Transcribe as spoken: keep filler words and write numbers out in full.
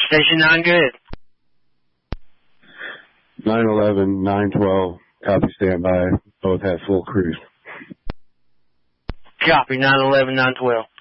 Station nine, good. nine eleven, nine twelve, copy, standby. Both have full crews. Copy, nine eleven, nine twelve.